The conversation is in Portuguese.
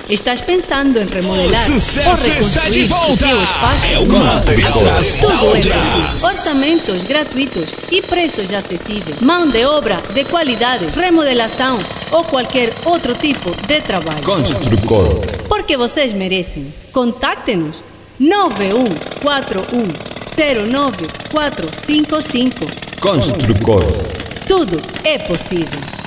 Estás pensando em remodelar O ou sucesso está de reconstruir o volta. teu espaço? É o Constructor. Tudo é possível. Orçamentos gratuitos e preços acessíveis. Mão de obra de qualidade, remodelação ou qualquer outro tipo de trabalho. Constructor. Porque vocês merecem. Contacte-nos 9141094555. Constructor. Tudo é possível.